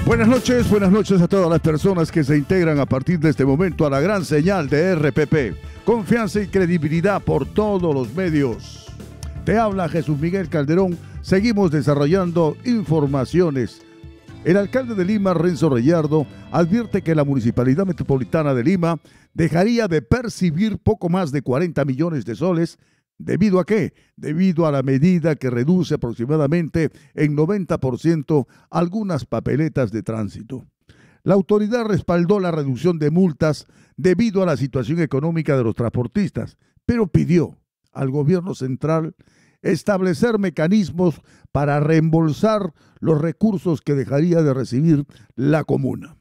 Buenas noches a todas las personas que se integran a partir de este momento a la gran señal de RPP. Confianza y credibilidad por todos los medios. Te habla Jesús Miguel Calderón. Seguimos desarrollando informaciones. El alcalde de Lima, Renzo Reyardo, advierte que la Municipalidad Metropolitana de Lima dejaría de percibir poco más de 40 millones de soles. ¿Debido a qué? Debido a la medida que reduce aproximadamente en 90% algunas papeletas de tránsito. La autoridad respaldó la reducción de multas debido a la situación económica de los transportistas, pero pidió al gobierno central establecer mecanismos para reembolsar los recursos que dejaría de recibir la comuna.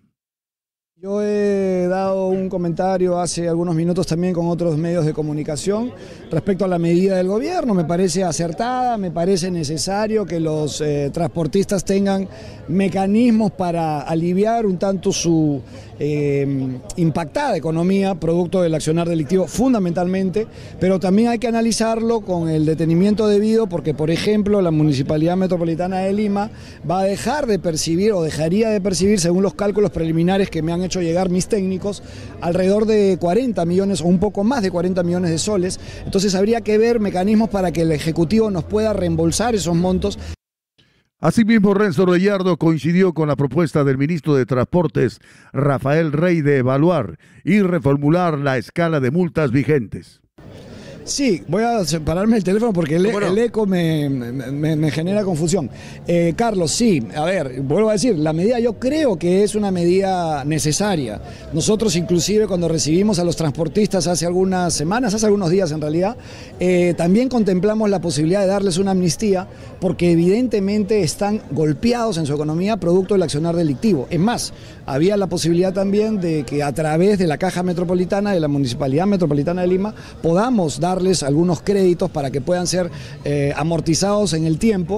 Yo he dado un comentario hace algunos minutos también con otros medios de comunicación respecto a la medida del gobierno. Me parece acertada, me parece necesario que los transportistas tengan mecanismos para aliviar un tanto su impactada economía, producto del accionar delictivo fundamentalmente, pero también hay que analizarlo con el detenimiento debido porque, por ejemplo, la Municipalidad Metropolitana de Lima va a dejar de percibir o dejaría de percibir, según los cálculos preliminares que me han hecho llegar mis técnicos, alrededor de 40 millones o un poco más de 40 millones de soles. Entonces habría que ver mecanismos para que el Ejecutivo nos pueda reembolsar esos montos. Asimismo, Renzo Reyardo coincidió con la propuesta del ministro de Transportes, Rafael Rey, de evaluar y reformular la escala de multas vigentes. Sí, voy a separarme el teléfono porque el eco me genera confusión. Carlos, sí, a ver, vuelvo a decir, la medida yo creo que es una medida necesaria. Nosotros inclusive cuando recibimos a los transportistas hace algunas semanas, hace algunos días en realidad, también contemplamos la posibilidad de darles una amnistía porque evidentemente están golpeados en su economía producto del accionar delictivo. Es más, había la posibilidad también de que a través de la Caja Metropolitana, de la Municipalidad Metropolitana de Lima, podamos darles algunos créditos para que puedan ser amortizados en el tiempo.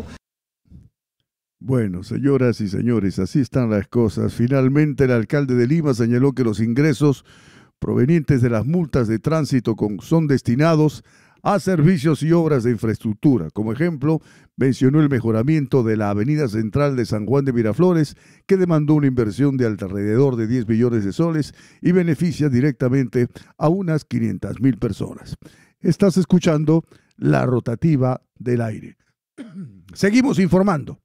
Bueno, señoras y señores, así están las cosas. Finalmente, el alcalde de Lima señaló que los ingresos provenientes de las multas de tránsito son destinados a servicios y obras de infraestructura. Como ejemplo, mencionó el mejoramiento de la avenida central de San Juan de Miraflores, que demandó una inversión de alrededor de 10 millones de soles y beneficia directamente a unas 500.000 personas. Estás escuchando la rotativa del aire. Seguimos informando.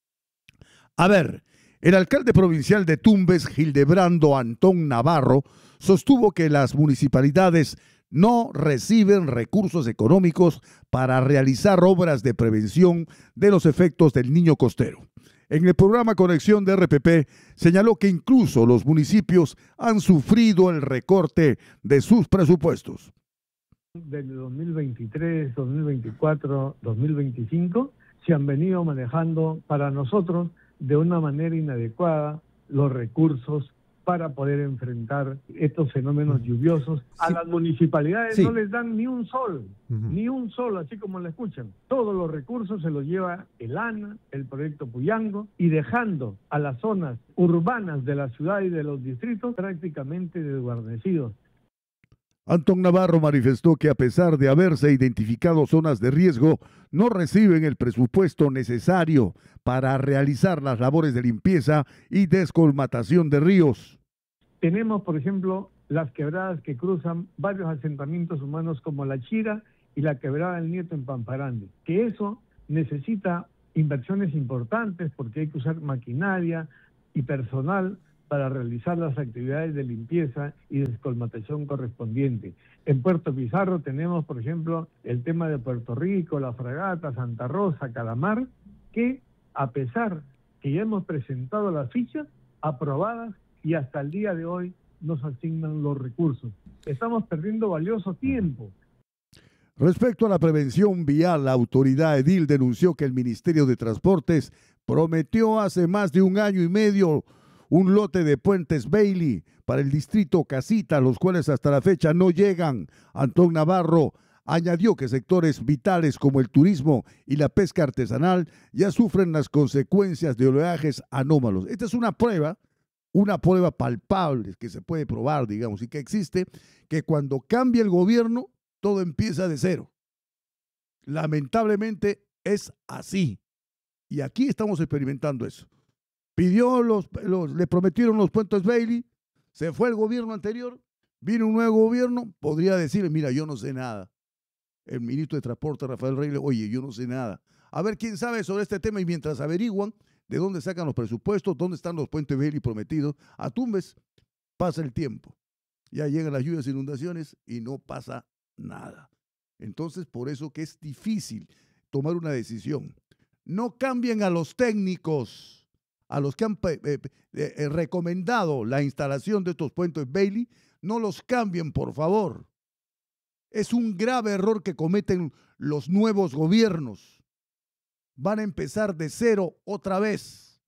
A ver, el alcalde provincial de Tumbes, Hildebrando Antón Navarro, sostuvo que las municipalidades no reciben recursos económicos para realizar obras de prevención de los efectos del Niño Costero. En el programa Conexión de RPP señaló que incluso los municipios han sufrido el recorte de sus presupuestos. Del 2023, 2024, 2025 se han venido manejando para nosotros de una manera inadecuada los recursos para poder enfrentar estos fenómenos lluviosos. Sí. A las municipalidades no les dan ni un sol, ni un sol, así como lo escuchan. Todos los recursos se los lleva el ANA, el proyecto Puyango, y dejando a las zonas urbanas de la ciudad y de los distritos prácticamente desguarnecidos. Antón Navarro manifestó que a pesar de haberse identificado zonas de riesgo, no reciben el presupuesto necesario para realizar las labores de limpieza y descolmatación de ríos. Tenemos, por ejemplo, las quebradas que cruzan varios asentamientos humanos como La Chira y la quebrada del Nieto en Pamparande, que eso necesita inversiones importantes porque hay que usar maquinaria y personal para realizar las actividades de limpieza y descolmatación correspondiente. En Puerto Pizarro tenemos, por ejemplo, el tema de Puerto Rico, La Fragata, Santa Rosa, Calamar, que a pesar que ya hemos presentado las fichas aprobadas y hasta el día de hoy nos asignan los recursos. Estamos perdiendo valioso tiempo. Respecto a la prevención vial, la autoridad edil denunció que el Ministerio de Transportes prometió hace más de un año y medio un lote de puentes Bailey para el distrito Casita, los cuales hasta la fecha no llegan. Antón Navarro añadió que sectores vitales como el turismo y la pesca artesanal ya sufren las consecuencias de oleajes anómalos. Esta es una prueba palpable que se puede probar, digamos, y que existe, que cuando cambia el gobierno, todo empieza de cero. Lamentablemente es así. Y aquí estamos experimentando eso. le prometieron los puentes Bailey, se fue el gobierno anterior, vino un nuevo gobierno, podría decir, mira, yo no sé nada. El ministro de Transporte, Rafael Reyes, oye, yo no sé nada. A ver quién sabe sobre este tema, y mientras averiguan de dónde sacan los presupuestos, dónde están los puentes Bailey prometidos, a Tumbes pasa el tiempo. Ya llegan las lluvias, inundaciones y no pasa nada. Entonces, por eso que es difícil tomar una decisión. No cambien a los técnicos, a los que han recomendado la instalación de estos puentes Bailey, no los cambien, por favor. Es un grave error que cometen los nuevos gobiernos. Van a empezar de cero otra vez.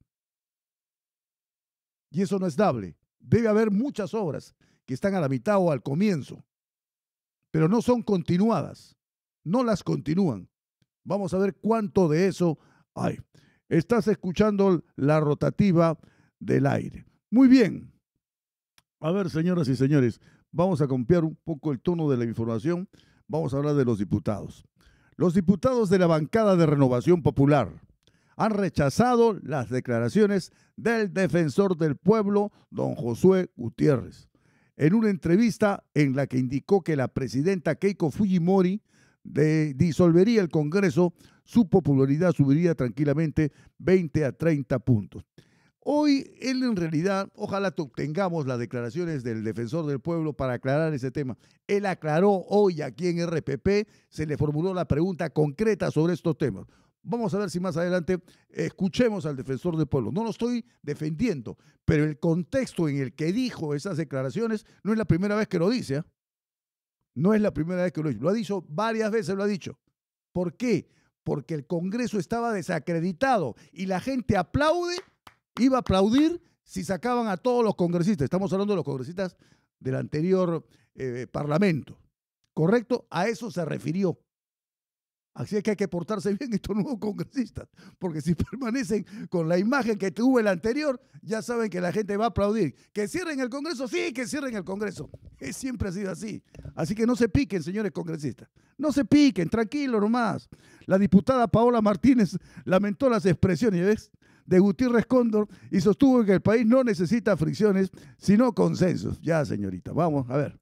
Y eso no es dable. Debe haber muchas obras que están a la mitad o al comienzo, pero no son continuadas. No las continúan. Vamos a ver cuánto de eso hay. Estás escuchando la rotativa del aire. Muy bien. A ver, señoras y señores, vamos a cambiar un poco el tono de la información. Vamos a hablar de los diputados. Los diputados de la bancada de Renovación Popular han rechazado las declaraciones del defensor del pueblo, don Josué Gutiérrez, en una entrevista en la que indicó que la presidenta Keiko Fujimori disolvería el Congreso, su popularidad subiría tranquilamente 20 a 30 puntos. Hoy, él en realidad, ojalá obtengamos las declaraciones del defensor del pueblo para aclarar ese tema. Él aclaró hoy aquí en RPP, se le formuló la pregunta concreta sobre estos temas. Vamos a ver si más adelante escuchemos al defensor del pueblo. No lo estoy defendiendo, pero el contexto en el que dijo esas declaraciones no es la primera vez que lo dice, ¿eh? No es la primera vez que lo dice. Lo ha dicho varias veces, lo ha dicho. ¿Por qué? Porque el Congreso estaba desacreditado y la gente iba a aplaudir si sacaban a todos los congresistas. Estamos hablando de los congresistas del anterior parlamento. ¿Correcto? A eso se refirió. Así es que hay que portarse bien estos nuevos congresistas, porque si permanecen con la imagen que tuvo el anterior, ya saben que la gente va a aplaudir. ¿Que cierren el Congreso? Sí, que cierren el Congreso. Siempre ha sido así. Así que no se piquen, señores congresistas. No se piquen, tranquilo nomás. La diputada Paola Martínez lamentó las expresiones, ¿ves?, de Gutiérrez Cóndor y sostuvo que el país no necesita fricciones, sino consensos. Ya, señorita, vamos a ver.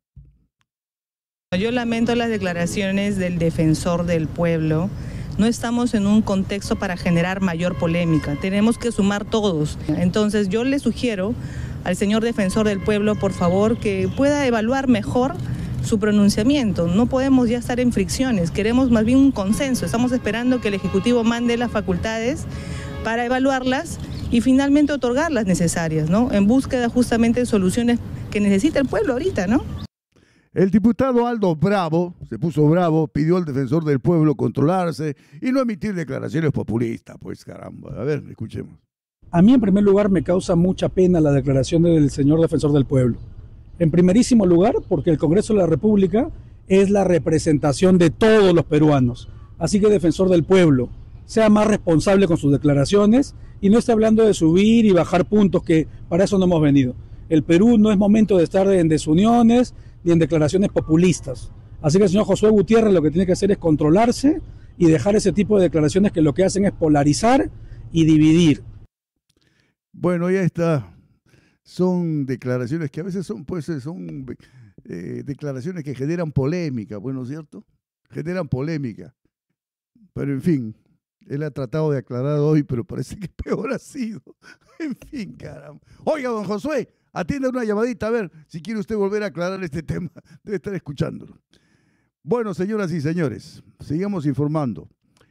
Yo lamento las declaraciones del defensor del pueblo. No estamos en un contexto para generar mayor polémica. Tenemos que sumar todos. Entonces yo le sugiero al señor defensor del pueblo, por favor, que pueda evaluar mejor su pronunciamiento. No podemos ya estar en fricciones. Queremos más bien un consenso. Estamos esperando que el Ejecutivo mande las facultades para evaluarlas y finalmente otorgar las necesarias, ¿no? En búsqueda justamente de soluciones que necesita el pueblo ahorita, ¿no? El diputado Aldo Bravo, se puso bravo, pidió al defensor del pueblo controlarse y no emitir declaraciones populistas. Pues caramba, a ver, escuchemos. A mí en primer lugar me causa mucha pena la declaración del señor defensor del pueblo. En primerísimo lugar, porque el Congreso de la República es la representación de todos los peruanos. Así que defensor del pueblo, sea más responsable con sus declaraciones y no esté hablando de subir y bajar puntos, que para eso no hemos venido. El Perú no es momento de estar en desuniones ni en declaraciones populistas. Así que el señor Josué Gutiérrez lo que tiene que hacer es controlarse y dejar ese tipo de declaraciones que lo que hacen es polarizar y dividir. Bueno, ya está. Son declaraciones que a veces son declaraciones que generan polémica, bueno, ¿cierto? Generan polémica. Pero en fin, él ha tratado de aclarar hoy, pero parece que peor ha sido. En fin, caramba. Oiga, don Josué, atienda una llamadita, a ver si quiere usted volver a aclarar este tema. Debe estar escuchándolo. Bueno, señoras y señores, sigamos informando.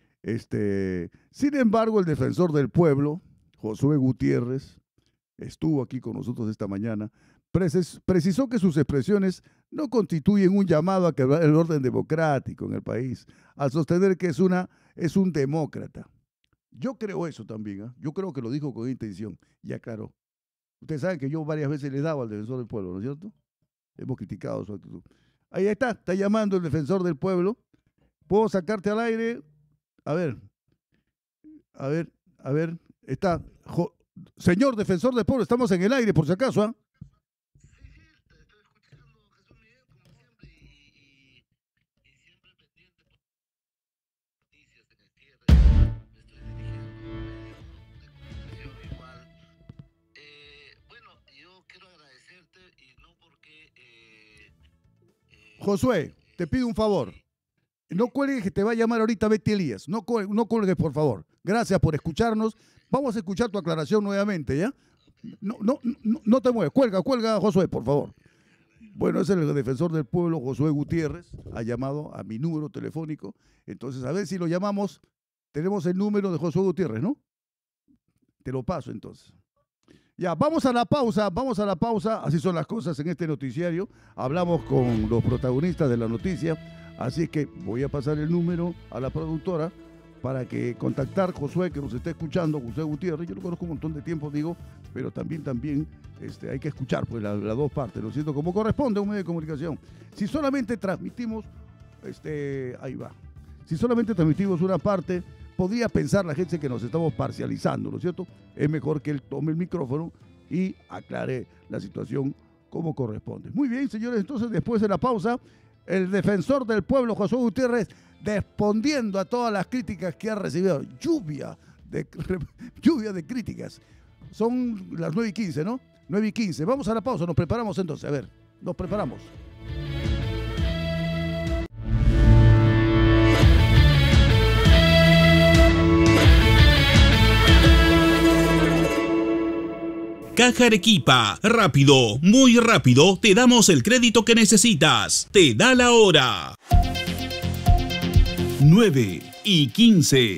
Sin embargo, el defensor del pueblo, Josué Gutiérrez, estuvo aquí con nosotros esta mañana, precisó que sus expresiones no constituyen un llamado a quebrar el orden democrático en el país, al sostener que es un demócrata. Yo creo eso también, ¿eh? Yo creo que lo dijo con intención y aclaró. Ustedes saben que yo varias veces le he dado al defensor del pueblo, ¿no es cierto? Hemos criticado su actitud. Ahí está llamando el defensor del pueblo. ¿Puedo sacarte al aire? A ver, está. Señor defensor del pueblo, estamos en el aire, por si acaso, ¿ah? Sí, te estoy escuchando, Jesús Miguel, como siempre, y siempre pendiente por noticias en el cierre. Le estoy dirigiendo un medio de comunicación igual Josué, te pido un favor. No cuelgues, que te va a llamar ahorita Betty Elías. No cuelgues, por favor. Gracias por escucharnos. Vamos a escuchar tu aclaración nuevamente, ¿ya? No te mueves. Cuelga, Josué, por favor. Bueno, es el defensor del pueblo, Josué Gutiérrez. Ha llamado a mi número telefónico. Entonces, a ver si lo llamamos. Tenemos el número de Josué Gutiérrez, ¿no? Te lo paso, entonces. Ya, vamos a la pausa. Así son las cosas en este noticiario. Hablamos con los protagonistas de la noticia. Así que voy a pasar el número a la productora para que contactar Josué, que nos está escuchando, Josué Gutiérrez. Yo lo conozco un montón de tiempo, digo, pero también hay que escuchar pues las dos partes, ¿no es cierto? Como corresponde a un medio de comunicación. Si solamente transmitimos, ahí va. Si solamente transmitimos una parte, podría pensar la gente que nos estamos parcializando, ¿no es cierto? Es mejor que él tome el micrófono y aclare la situación como corresponde. Muy bien, señores, entonces después de la pausa, el defensor del pueblo, Josué Gutiérrez, respondiendo a todas las críticas que ha recibido. Lluvia de críticas. Son las 9:15, ¿no? 9:15. Vamos a la pausa, nos preparamos entonces. A ver, nos preparamos. Caja Arequipa, rápido, muy rápido, te damos el crédito que necesitas. Te da la hora. 9:15.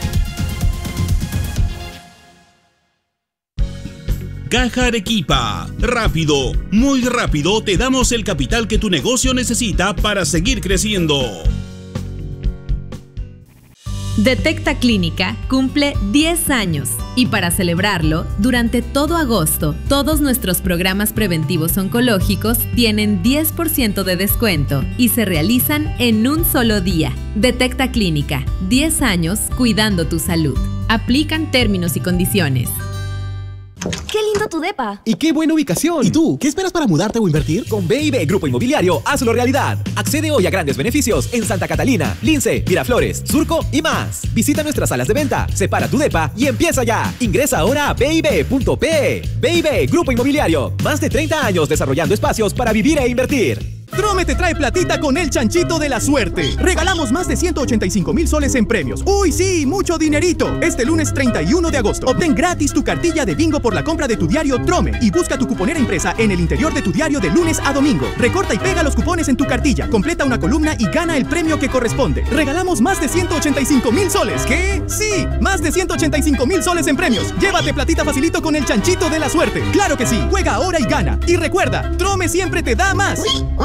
Caja Arequipa, rápido, muy rápido, te damos el capital que tu negocio necesita para seguir creciendo. Detecta Clínica cumple 10 años y para celebrarlo, durante todo agosto, todos nuestros programas preventivos oncológicos tienen 10% de descuento y se realizan en un solo día. Detecta Clínica, 10 años cuidando tu salud. Aplican términos y condiciones. ¡Qué lindo tu depa! ¡Y qué buena ubicación! ¿Y tú? ¿Qué esperas para mudarte o invertir? Con B&B Grupo Inmobiliario, hazlo realidad. Accede hoy a grandes beneficios en Santa Catalina, Lince, Miraflores, Surco y más. Visita nuestras salas de venta, separa tu depa y empieza ya. Ingresa ahora a bib.pe. B&B Grupo Inmobiliario, más de 30 años desarrollando espacios para vivir e invertir. Trome te trae platita con el chanchito de la suerte. Regalamos más de 185,000 soles en premios. ¡Uy, sí! ¡Mucho dinerito! Este lunes 31 de agosto, obtén gratis tu cartilla de bingo por la compra de tu diario Trome y busca tu cuponera impresa en el interior de tu diario de lunes a domingo. Recorta y pega los cupones en tu cartilla, completa una columna y gana el premio que corresponde. Regalamos más de 185,000 soles. ¿Qué? ¡Sí! Más de 185,000 soles en premios. Llévate platita facilito con el chanchito de la suerte. ¡Claro que sí! Juega ahora y gana. Y recuerda, Trome siempre te da más.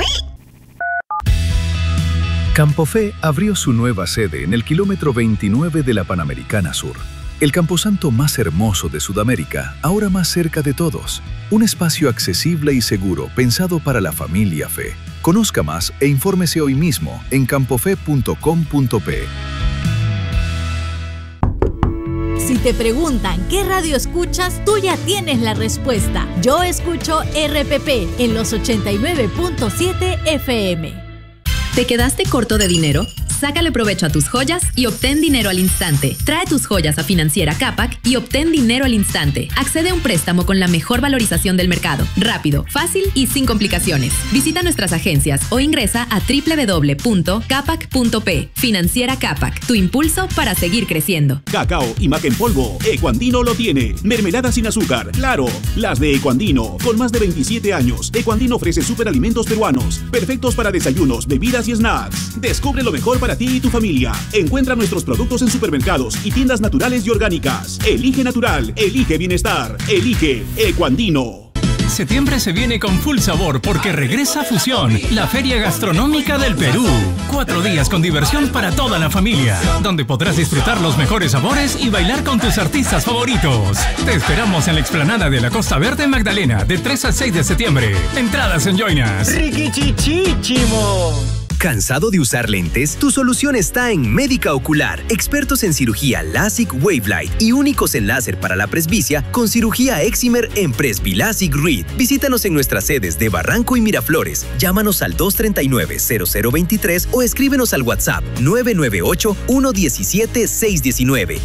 Campofe abrió su nueva sede en el kilómetro 29 de la Panamericana Sur. El camposanto más hermoso de Sudamérica, ahora más cerca de todos. Un espacio accesible y seguro pensado para la familia Fe. Conozca más e infórmese hoy mismo en campofe.com.pe. Si te preguntan qué radio escuchas, tú ya tienes la respuesta. Yo escucho RPP en los 89.7 FM. ¿Te quedaste corto de dinero? Sácale provecho a tus joyas y obtén dinero al instante. Trae tus joyas a Financiera Capac y obtén dinero al instante. Accede a un préstamo con la mejor valorización del mercado. Rápido, fácil y sin complicaciones. Visita nuestras agencias o ingresa a www.capac.pe. Financiera Capac, tu impulso para seguir creciendo. Cacao y maca en polvo, Ecuandino lo tiene. Mermelada sin azúcar, claro. Las de Ecuandino, con más de 27 años. Ecuandino ofrece superalimentos peruanos, perfectos para desayunos, bebidas y snacks. Descubre lo mejor para ti y tu familia. Encuentra nuestros productos en supermercados y tiendas naturales y orgánicas. Elige natural, elige bienestar, elige Ecuandino. Septiembre se viene con full sabor porque regresa Fusión, la feria gastronómica del Perú. 4 días con diversión para toda la familia, donde podrás disfrutar los mejores sabores y bailar con tus artistas favoritos. Te esperamos en la explanada de la Costa Verde Magdalena, de 3 al 6 de septiembre. Entradas en Joinas. ¡Riquichichichimo! ¿Cansado de usar lentes? Tu solución está en Médica Ocular, expertos en cirugía LASIK Wavelight y únicos en láser para la presbicia con cirugía Excimer en Presbylásic Reed. Visítanos en nuestras sedes de Barranco y Miraflores. Llámanos al 239-0023 o escríbenos al WhatsApp 998-117-619.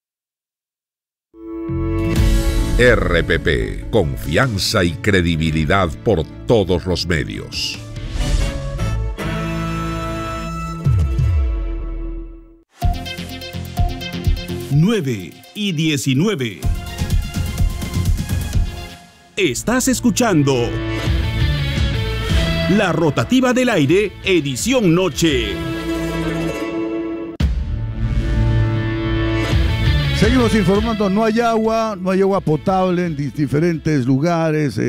RPP, confianza y credibilidad por todos los medios. 9 y 19. Estás escuchando La Rotativa del Aire, edición noche. Seguimos informando, no hay agua potable en diferentes lugares,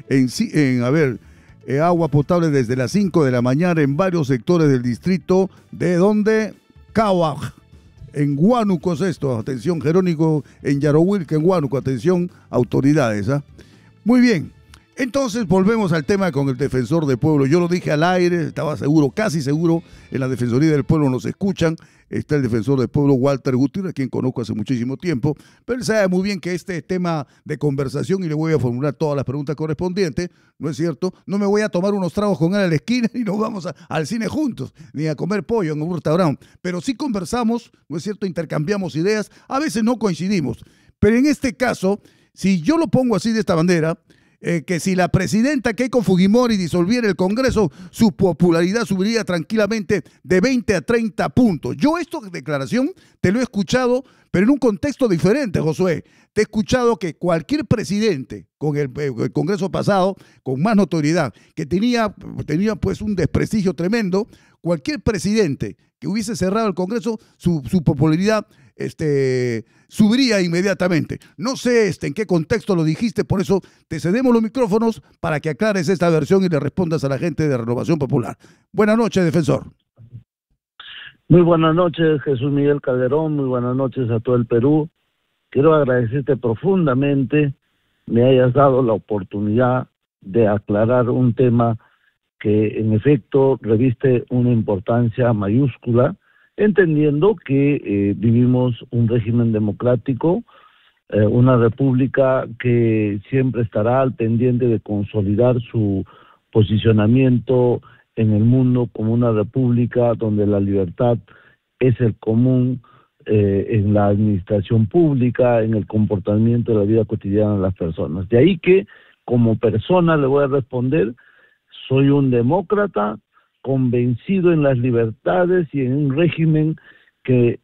agua potable desde las 5 de la mañana en varios sectores del distrito, ¿de dónde? Cauaj, en Huánuco es esto, atención Jerónimo, en Yarohuilca, en Huánuco, atención autoridades, ¿ah? Muy bien, entonces volvemos al tema con el Defensor del Pueblo. Yo lo dije al aire, estaba seguro, casi seguro, en la Defensoría del Pueblo nos escuchan. Está el Defensor del Pueblo, Walter Gutiérrez, a quien conozco hace muchísimo tiempo, pero él sabe muy bien que este es tema de conversación y le voy a formular todas las preguntas correspondientes, ¿no es cierto? No me voy a tomar unos tragos con él a la esquina y nos vamos al cine juntos, ni a comer pollo en un restaurante, pero sí conversamos, ¿no es cierto? Intercambiamos ideas, a veces no coincidimos, pero en este caso, si yo lo pongo así de esta manera, que si la presidenta Keiko Fujimori disolviera el Congreso, su popularidad subiría tranquilamente de 20 a 30 puntos. Yo esta declaración te lo he escuchado, pero en un contexto diferente, Josué. Te he escuchado que cualquier presidente con el Congreso pasado, con más notoriedad, que tenía pues un desprestigio tremendo, cualquier presidente que hubiese cerrado el Congreso, su popularidad subiría inmediatamente. No sé en qué contexto lo dijiste, por eso te cedemos los micrófonos para que aclares esta versión y le respondas a la gente de Renovación Popular. Buenas noches, Defensor. Muy buenas noches, Jesús Miguel Calderón, muy buenas noches a todo el Perú. Quiero agradecerte profundamente me hayas dado la oportunidad de aclarar un tema que en efecto reviste una importancia mayúscula, entendiendo que vivimos un régimen democrático, una república que siempre estará al pendiente de consolidar su posicionamiento en el mundo como una república donde la libertad es el común en la administración pública, en el comportamiento de la vida cotidiana de las personas. De ahí que, como persona, le voy a responder, soy un demócrata convencido en las libertades y en un régimen que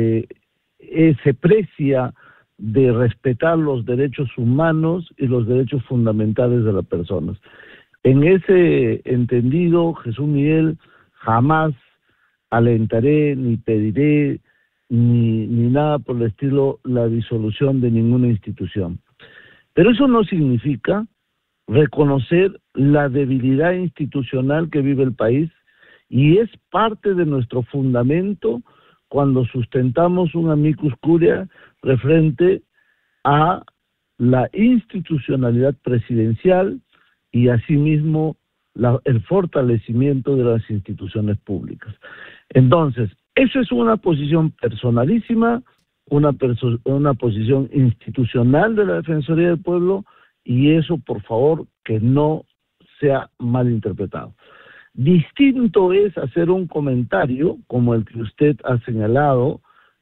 se precia de respetar los derechos humanos y los derechos fundamentales de las personas. En ese entendido, Jesús Miguel, jamás alentaré ni pediré ni nada por el estilo la disolución de ninguna institución. Pero eso no significa reconocer la debilidad institucional que vive el país, y es parte de nuestro fundamento cuando sustentamos un amicus curiae referente a la institucionalidad presidencial y asimismo el fortalecimiento de las instituciones públicas. Entonces, eso es una posición personalísima, una posición institucional de la Defensoría del Pueblo, y eso, por favor, que no sea malinterpretado. Distinto es hacer un comentario, como el que usted ha señalado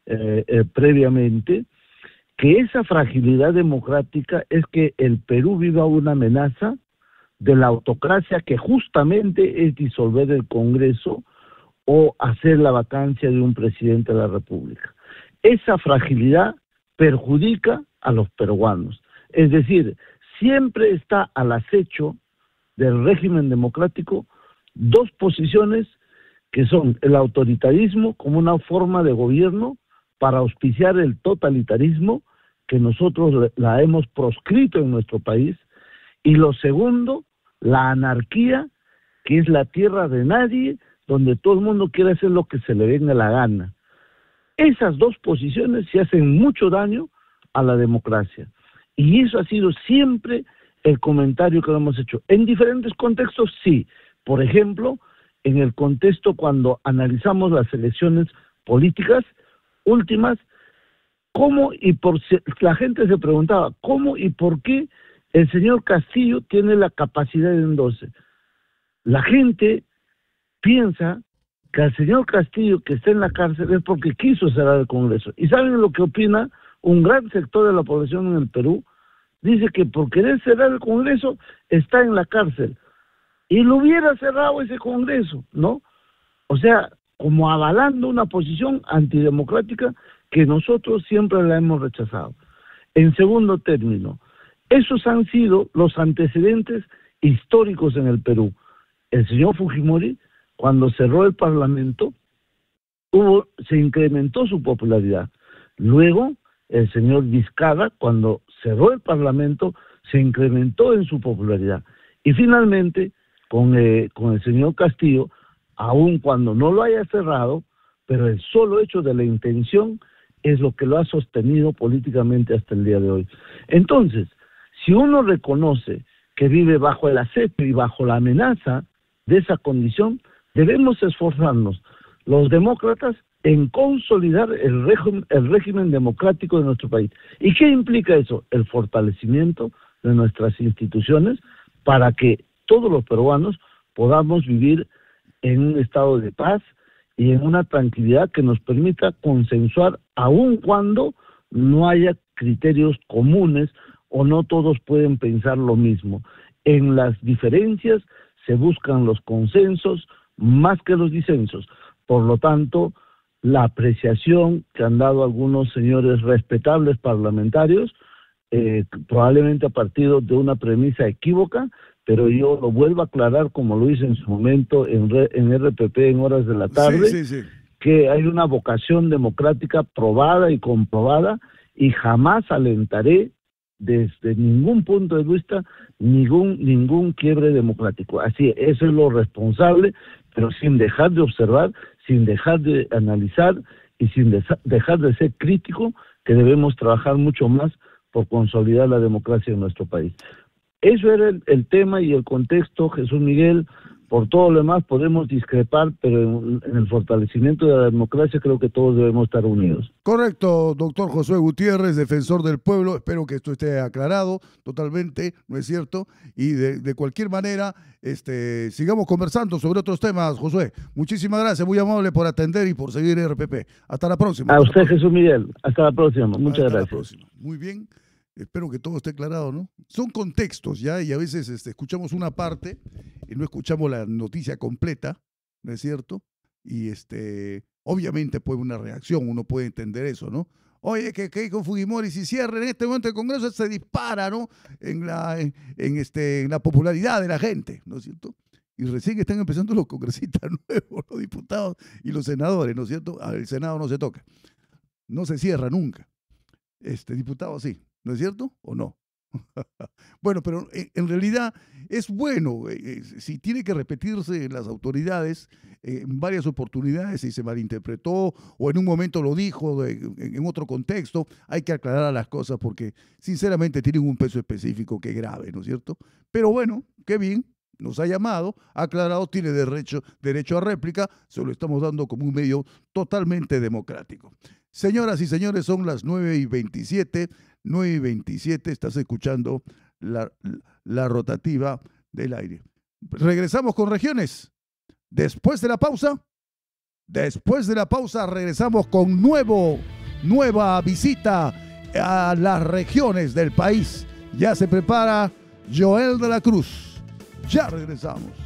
previamente, que esa fragilidad democrática es que el Perú viva una amenaza de la autocracia, que justamente es disolver el Congreso o hacer la vacancia de un presidente de la República. Esa fragilidad perjudica a los peruanos. Es decir, siempre está al acecho del régimen democrático dos posiciones que son el autoritarismo como una forma de gobierno para auspiciar el totalitarismo, que nosotros la hemos proscrito en nuestro país, y lo segundo, la anarquía, que es la tierra de nadie, donde todo el mundo quiere hacer lo que se le venga la gana. Esas dos posiciones se hacen mucho daño a la democracia, y eso ha sido siempre el comentario que lo hemos hecho. En diferentes contextos, sí. Por ejemplo, en el contexto cuando analizamos las elecciones políticas últimas, la gente se preguntaba, ¿cómo y por qué el señor Castillo tiene la capacidad de endose? La gente piensa que al señor Castillo, que está en la cárcel, es porque quiso cerrar el Congreso. ¿Y saben lo que opina un gran sector de la población en el Perú? Dice que por querer cerrar el Congreso está en la cárcel. Y lo hubiera cerrado ese Congreso, ¿no? O sea, como avalando una posición antidemocrática que nosotros siempre la hemos rechazado. En segundo término, esos han sido los antecedentes históricos en el Perú. El señor Fujimori, cuando cerró el Parlamento, se incrementó su popularidad. Luego, el señor Vizcarra, cuando cerró el Parlamento, se incrementó en su popularidad. Y finalmente, con el señor Castillo, aun cuando no lo haya cerrado, pero el solo hecho de la intención es lo que lo ha sostenido políticamente hasta el día de hoy. Entonces, si uno reconoce que vive bajo el asedio y bajo la amenaza de esa condición, debemos esforzarnos, los demócratas, en consolidar el régimen democrático de nuestro país. ¿Y qué implica eso? El fortalecimiento de nuestras instituciones para que todos los peruanos podamos vivir en un estado de paz y en una tranquilidad que nos permita consensuar, aun cuando no haya criterios comunes o no todos pueden pensar lo mismo. En las diferencias se buscan los consensos más que los disensos. Por lo tanto, la apreciación que han dado algunos señores respetables parlamentarios, probablemente a partir de una premisa equívoca, pero yo lo vuelvo a aclarar como lo hice en su momento en RPP en horas de la tarde, que hay una vocación democrática probada y comprobada, y jamás alentaré desde ningún punto de vista ningún quiebre democrático. Así, eso es lo responsable, pero sin dejar de observar, sin dejar de analizar y sin dejar de ser crítico, que debemos trabajar mucho más por consolidar la democracia en nuestro país. Eso era el tema y el contexto, Jesús Miguel. Por todo lo demás podemos discrepar, pero en el fortalecimiento de la democracia creo que todos debemos estar unidos. Correcto, doctor Josué Gutiérrez, defensor del pueblo. Espero que esto esté aclarado totalmente, ¿no es cierto? Y de cualquier manera, sigamos conversando sobre otros temas, Josué. Muchísimas gracias, muy amable por atender y por seguir RPP. Hasta la próxima. A usted, Jesús Miguel. Hasta la próxima. Muchas gracias. Hasta la próxima. Muy bien. Espero que todo esté aclarado, ¿no? Son contextos, ¿ya? Y a veces escuchamos una parte y no escuchamos la noticia completa, ¿no es cierto? Y obviamente puede una reacción, uno puede entender eso, ¿no? Oye, que con Fujimori, si cierra en este momento el Congreso, se dispara, ¿no? En la popularidad de la gente, ¿no es cierto? Y recién están empezando los congresistas nuevos, los diputados y los senadores, ¿no es cierto? El Senado no se toca, no se cierra nunca. Diputado sí. ¿No es cierto? ¿O no? Bueno, pero en realidad es bueno, si tiene que repetirse en las autoridades en varias oportunidades, si se malinterpretó o en un momento lo dijo en otro contexto, hay que aclarar las cosas porque sinceramente tienen un peso específico que es grave, ¿no es cierto? Pero bueno, qué bien, nos ha llamado, ha aclarado, tiene derecho a réplica, se lo estamos dando como un medio totalmente democrático. Señoras y señores, son las 9:27. 9:27, estás escuchando la rotativa del aire. Regresamos con regiones. Después de la pausa regresamos con nueva visita a las regiones del país. Ya se prepara Joel de la Cruz. Ya regresamos.